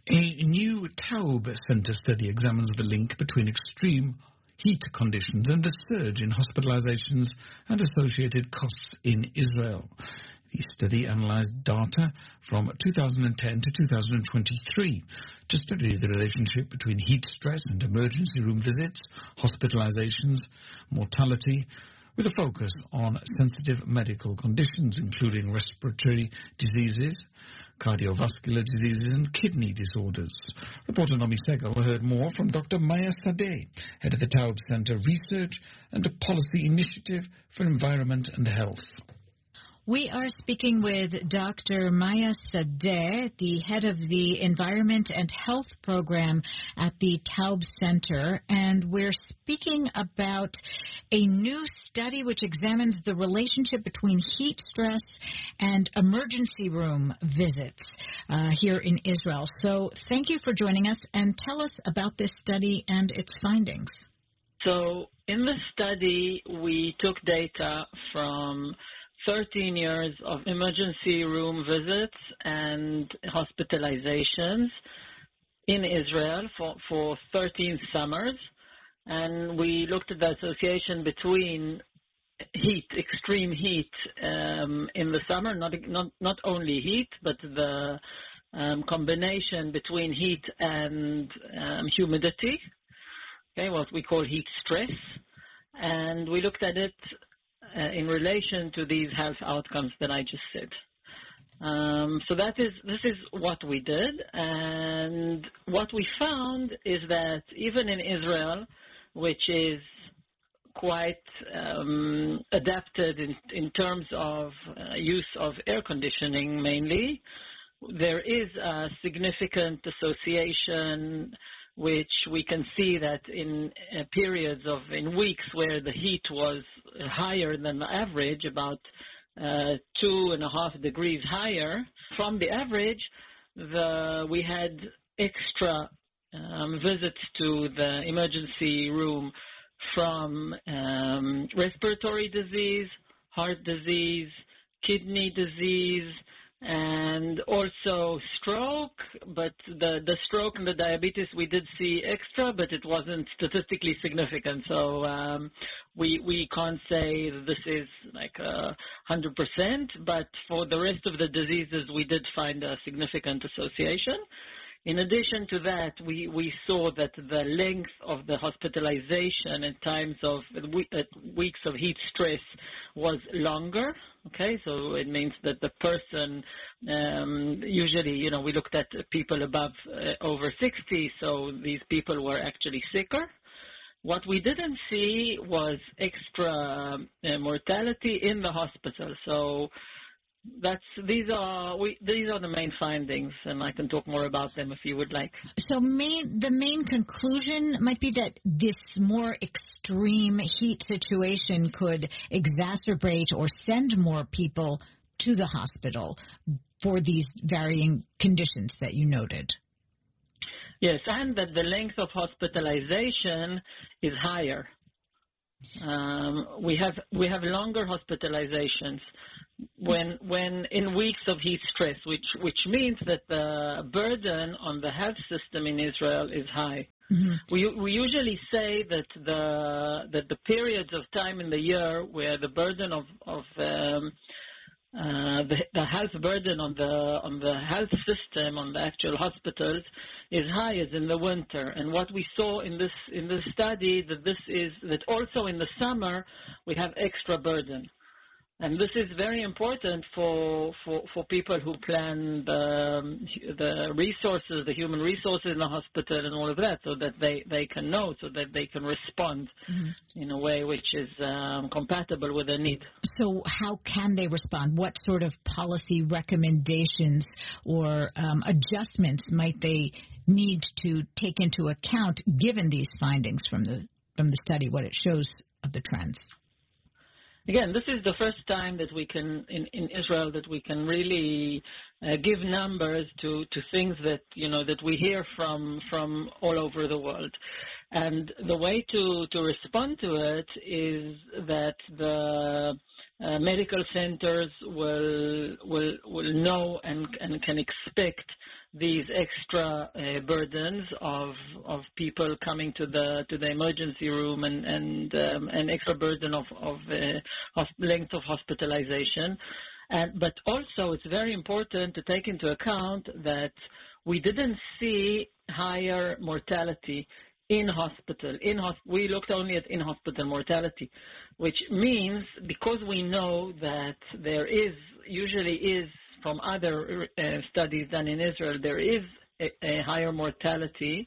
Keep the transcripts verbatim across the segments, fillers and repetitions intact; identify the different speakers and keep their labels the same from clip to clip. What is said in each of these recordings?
Speaker 1: A new Taub Center study examines the link between extreme heat conditions and a surge in hospitalizations and associated costs in Israel. The study analyzed data from two thousand ten to two thousand twenty-three to study the relationship between heat stress and emergency room visits, hospitalizations, mortality, with a focus on sensitive medical conditions, including respiratory diseases, cardiovascular diseases and kidney disorders. Reporter Nomi Segal heard more from Doctor Maya Sadeh, head of the Taub Center Research and Policy Initiative for Environment and Health.
Speaker 2: We are speaking with Doctor Maya Sadeh, the head of the Environment and Health Program at the Taub Center, and we're speaking about a new study which examines the relationship between heat stress and emergency room visits uh, here in Israel. So thank you for joining us, and tell us about this study and its findings.
Speaker 3: So in the study, we took data from thirteen years of emergency room visits and hospitalizations in Israel for, for thirteen summers. And we looked at the association between heat, extreme heat um, in the summer, not, not, not only heat, but the um, combination between heat and um, humidity, okay, what we call heat stress. And we looked at it Uh, in relation to these health outcomes that I just said. Um, so that is, this is what we did, and what we found is that even in Israel, which is quite um, adapted in, in terms of uh, use of air conditioning mainly, there is a significant association which we can see that in uh, periods of, in weeks where the heat was higher than the average, about uh, two and a half degrees higher from the average, the, we had extra um, visits to the emergency room from um, respiratory disease, heart disease, kidney disease, and also stroke, but the, the stroke and the diabetes we did see extra, but it wasn't statistically significant. So um, we we can't say that this is like a hundred percent, but for the rest of the diseases we did find a significant association. In addition to that, we, we saw that the length of the hospitalization at times of at weeks of heat stress was longer. Okay, so it means that the person, um, usually, you know, we looked at people above uh, over sixty, so these people were actually sicker. What we didn't see was extra uh, mortality in the hospital. So That's these are we these are the main findings, and I can talk more about them if you would like.
Speaker 2: So main, the main conclusion might be that this more extreme heat situation could exacerbate or send more people to the hospital for these varying conditions that you noted.
Speaker 3: Yes, and that the length of hospitalization is higher. Um, we have we have longer hospitalizations when when in weeks of heat stress, which which means that the burden on the health system in Israel is high. Mm-hmm. We we usually say that the that the periods of time in the year where the burden of of um, uh, the, the health burden on the on the health system, on the actual hospitals, is high as in the winter. And what we saw in this in this study that this is that also in the summer we have extra burden. And this is very important for, for, for people who plan the, the resources, the human resources in the hospital and all of that, so that they, they can know, so that they can respond mm-hmm. in a way which is um, compatible with their need.
Speaker 2: So how can they respond? What sort of policy recommendations or um, adjustments might they need to take into account given these findings from the, from the study, what it shows of the trends?
Speaker 3: Again, this is the first time that we can, in, in Israel, that we can really uh, give numbers to, to things that, you know, that we hear from, from all over the world. And the way to, to respond to it is that the uh, medical centers will, will, will know and, and can expect these extra uh, burdens of of people coming to the to the emergency room and and um, an extra burden of of uh, length of hospitalization. And but also it's very important to take into account that we didn't see higher mortality in hospital. In hosp- we looked only at in-hospital mortality, which means because we know that there is, usually is, from other uh, studies done in Israel, there is a, a higher mortality.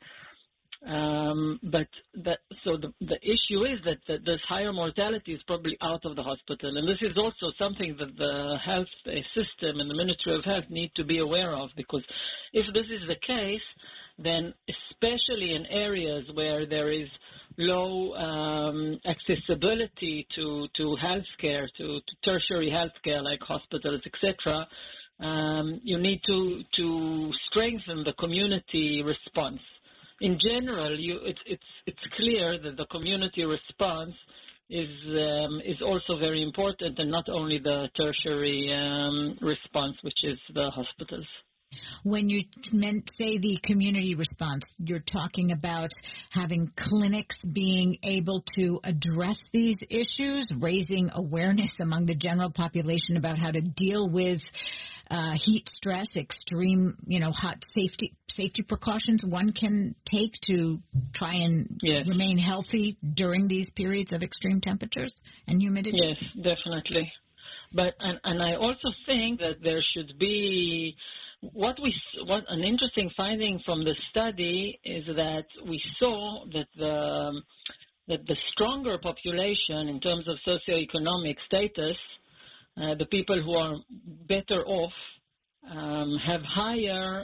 Speaker 3: Um, but that, so the, the issue is that, that this higher mortality is probably out of the hospital. And this is also something that the health uh, system and the Ministry of Health need to be aware of, because if this is the case, then especially in areas where there is low um, accessibility to, to health care, to, to tertiary health care like hospitals, et cetera, um, you need to, to strengthen the community response. In general, you, it's, it's, it's clear that the community response is, um, is also very important, and not only the tertiary um, response, which is the hospitals.
Speaker 2: When you meant say the community response, you're talking about having clinics being able to address these issues, raising awareness among the general population about how to deal with uh, heat stress, extreme, you know, hot safety safety precautions one can take to try and
Speaker 3: yes.
Speaker 2: remain healthy during these periods of extreme temperatures and humidity.
Speaker 3: Yes, definitely. But and, and I also think that there should be What we, what an interesting finding from the study is that we saw that the that the stronger population in terms of socioeconomic status, uh, the people who are better off, um, have higher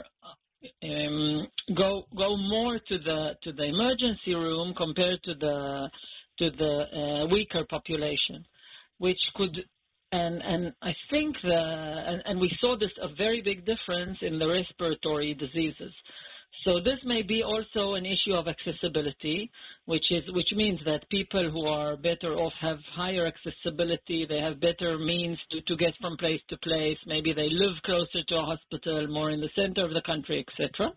Speaker 3: um, go go more to the to the emergency room compared to the to the uh, weaker population, which could. And, and I think the, and, and we saw this a very big difference in the respiratory diseases. So this may be also an issue of accessibility, which is which means that people who are better off have higher accessibility. They have better means to, to get from place to place. Maybe they live closer to a hospital, more in the center of the country, et cetera.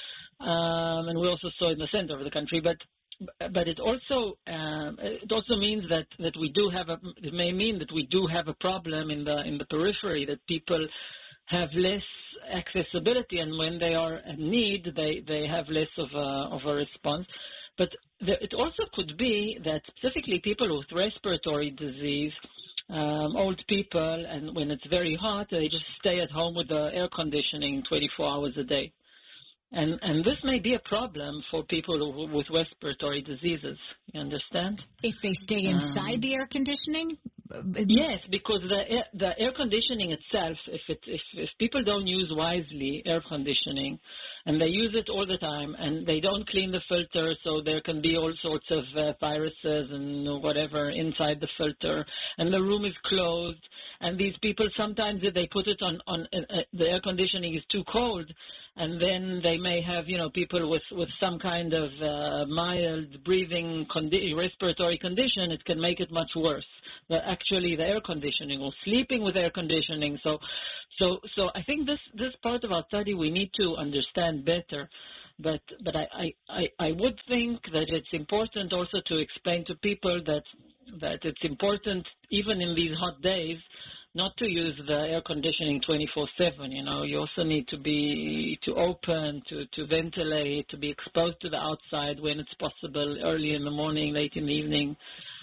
Speaker 3: Um, and we also saw in the center of the country, but. But it also um, it also means that, that we do have a it may mean that we do have a problem in the in the periphery, that people have less accessibility, and when they are in need, they, they have less of a of a response. But there, it also could be that specifically people with respiratory disease, um, old people, and when it's very hot, they just stay at home with the air conditioning twenty-four hours a day. And and this may be a problem for people who, with respiratory diseases. You understand?
Speaker 2: If they stay inside um, the air conditioning?
Speaker 3: Yes, because the air, the air conditioning itself, if, it, if if people don't use wisely air conditioning, and they use it all the time, and they don't clean the filter, so there can be all sorts of uh, viruses and whatever inside the filter, and the room is closed, and these people sometimes they put it on, on uh, the air conditioning is too cold, and then they may have, you know, people with, with some kind of uh, mild breathing condi- respiratory condition. It can make it much worse. But actually, the air conditioning or sleeping with air conditioning. So, so, so I think this, this part of our study we need to understand better. But, but I, I, I, I would think that it's important also to explain to people that, that it's important even in these hot days not to use the air conditioning twenty-four seven, you know. You also need to be, to open, to, to ventilate, to be exposed to the outside when it's possible, early in the morning, late in the evening.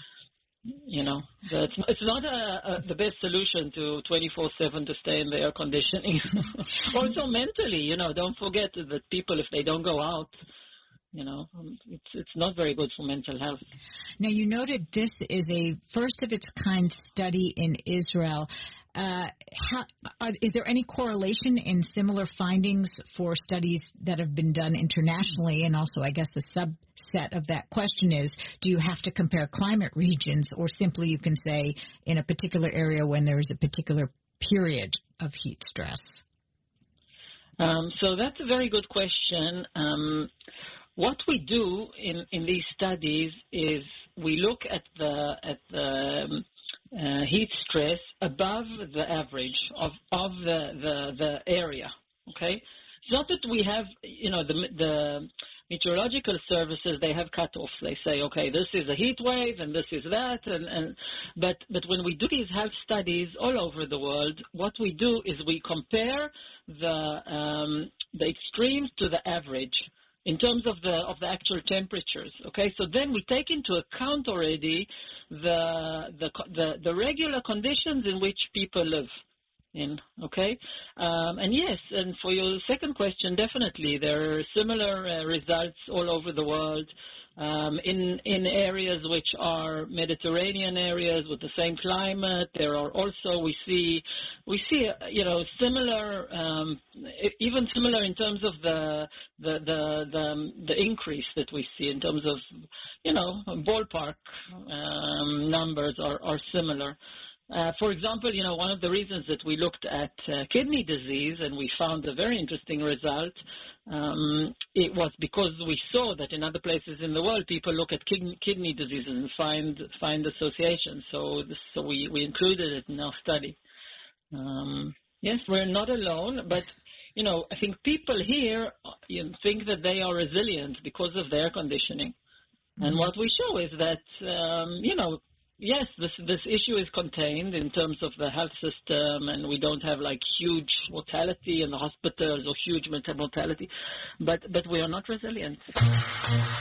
Speaker 3: You know, it's, it's not a, a, the best solution to twenty-four seven to stay in the air conditioning. Also mentally, you know, don't forget that people, if they don't go out, you know, it's it's not very good for mental health.
Speaker 2: Now, you noted this is a first-of-its-kind study in Israel. Uh, how, are, is there any correlation in similar findings for studies that have been done internationally? And also, I guess the subset of that question is, do you have to compare climate regions, or simply you can say in a particular area when there is a particular period of heat stress?
Speaker 3: Um, so that's a very good question. Um, What we do in, in these studies is we look at the at the um, uh, heat stress above the average of, of the, the, the area, okay? it's not that we have, you know, the the meteorological services, they have cutoffs. They say, okay, this is a heat wave and this is that, and, and but but when we do these health studies all over the world, what we do is we compare the um, the extremes to the average in terms of the of the actual temperatures. Okay, so then we take into account already the the the, the regular conditions in which people live in, okay? Um, and yes, and for your second question, definitely, there are similar uh, results all over the world um, in, in areas which are Mediterranean areas with the same climate. There are also, we see, we see, uh, you know, similar, um, even similar in terms of the, the, the, the, the increase that we see in terms of, you know, ballpark um, numbers are, are similar. Uh, for example, you know, one of the reasons that we looked at uh, kidney disease and we found a very interesting result, um, it was because we saw that in other places in the world people look at kidney, kidney diseases and find find associations. So, this, so we, we included it in our study. Um, yes, we're not alone, but you know, I think people here you know, think that they are resilient because of their conditioning. Mm-hmm. And what we show is that, um, you know, yes, this this issue is contained in terms of the health system, and we don't have like huge mortality in the hospitals or huge mortality, but but we are not resilient.